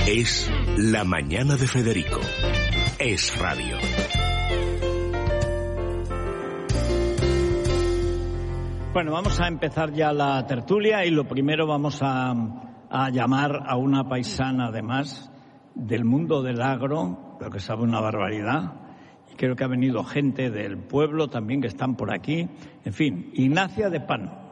Es La Mañana de Federico. Es radio. Bueno, vamos a empezar ya la tertulia y lo primero vamos a llamar a una paisana, además, del mundo del agro, pero que sabe una barbaridad. Y creo que ha venido gente del pueblo también que están por aquí. En fin, Ignacia de Pano.